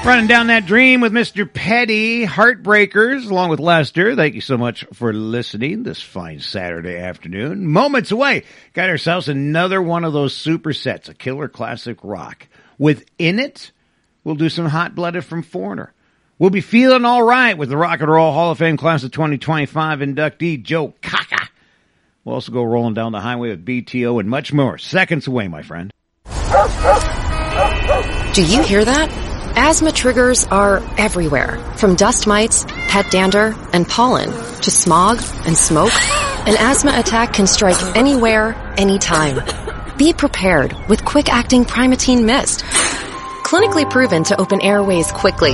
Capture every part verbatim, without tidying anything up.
Running down that dream with Mister Petty, Heartbreakers, along with Lester. Thank you so much for listening this fine Saturday afternoon. Moments away, got ourselves another one of those super sets, a killer classic rock. Within it, we'll do some Hot Blooded from Foreigner. We'll be feeling all right with the Rock and Roll Hall of Fame Class of twenty twenty-five inductee Joe Kaka. We'll also go rolling down the highway with B T O and much more. Seconds away, my friend. Do you hear that? Asthma triggers are everywhere, from dust mites, pet dander, and pollen, to smog and smoke. An asthma attack can strike anywhere, anytime. Be prepared with quick-acting Primatene Mist. Clinically proven to open airways quickly.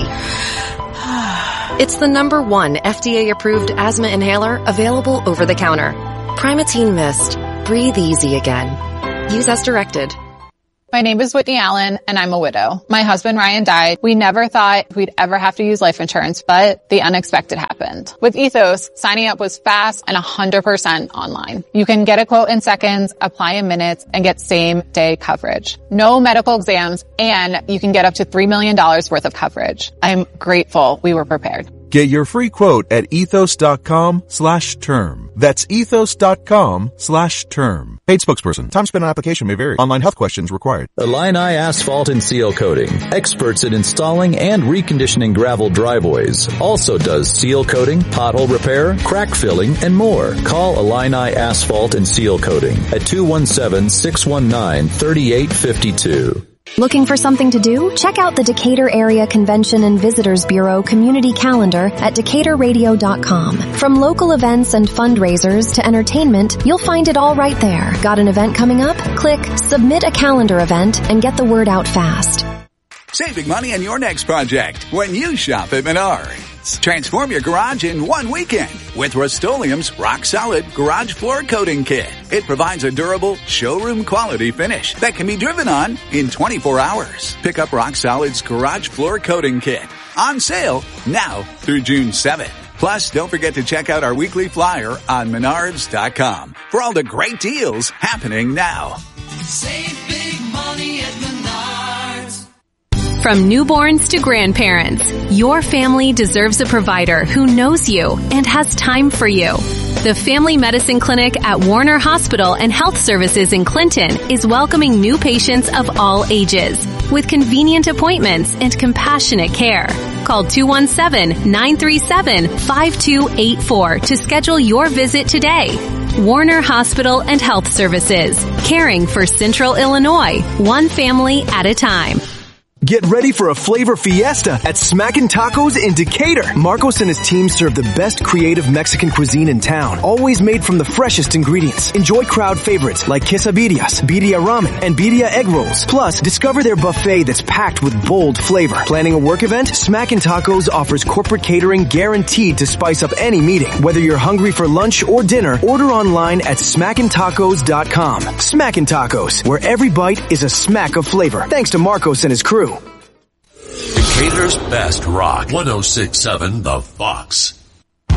It's the number one F D A-approved asthma inhaler available over the counter. Primatene Mist. Breathe easy again. Use as directed. My name is Whitney Allen, and I'm a widow. My husband, Ryan, died. We never thought we'd ever have to use life insurance, but the unexpected happened. With Ethos, signing up was fast and one hundred percent online. You can get a quote in seconds, apply in minutes, and get same-day coverage. No medical exams, and you can get up to three million dollars worth of coverage. I'm grateful we were prepared. Get your free quote at ethos.com slash term. That's ethos.com slash term. Paid spokesperson. Time spent on application may vary. Online health questions required. Illini Asphalt and Seal Coating. Experts in installing and reconditioning gravel driveways. Also does seal coating, pothole repair, crack filling, and more. Call Illini Asphalt and Seal Coating at two one seven, six one nine, three eight five two. Looking for something to do? Check out the Decatur Area Convention and Visitors Bureau community calendar at decatur radio dot com. From local events and fundraisers to entertainment, you'll find it all right there. Got an event coming up? Click Submit a Calendar Event and get the word out fast. Saving money on your next project when you shop at Menards. Transform your garage in one weekend with Rust-Oleum's Rock Solid Garage Floor Coating Kit. It provides a durable, showroom quality finish that can be driven on in twenty-four hours. Pick up Rock Solid's Garage Floor Coating Kit. On sale now through June seventh. Plus, don't forget to check out our weekly flyer on menards dot com for all the great deals happening now. Save big money at Menards. From newborns to grandparents, your family deserves a provider who knows you and has time for you. The Family Medicine Clinic at Warner Hospital and Health Services in Clinton is welcoming new patients of all ages with convenient appointments and compassionate care. Call two one seven, nine three seven, five two eight four to schedule your visit today. Warner Hospital and Health Services, caring for Central Illinois, one family at a time. Get ready for a flavor fiesta at Smackin' Tacos in Decatur. Marcos and his team serve the best creative Mexican cuisine in town, always made from the freshest ingredients. Enjoy crowd favorites like quesadillas, birria ramen, and birria egg rolls. Plus, discover their buffet that's packed with bold flavor. Planning a work event? Smackin' Tacos offers corporate catering guaranteed to spice up any meeting. Whether you're hungry for lunch or dinner, order online at smackin tacos dot com. Smackin' Tacos, where every bite is a smack of flavor. Thanks to Marcos and his crew. Decatur's best rock. one oh six point seven The Fox.